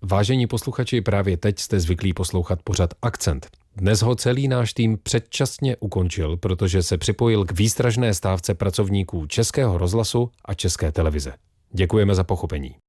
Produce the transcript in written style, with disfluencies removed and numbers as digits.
Vážení posluchači, právě teď jste zvyklí poslouchat pořad Akcent. Dnes ho celý náš tým předčasně ukončil, protože se připojil k výstražné stávce pracovníků Českého rozhlasu a České televize. Děkujeme za pochopení.